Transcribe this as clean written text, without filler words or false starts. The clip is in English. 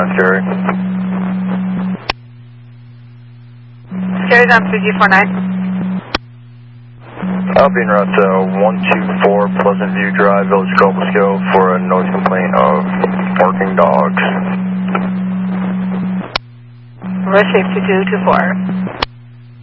Scary. Scary's on 3G49. I'll be en route to 124 Pleasant View Drive, Village of Cobblesco for a noise complaint of barking dogs. Rush 8224.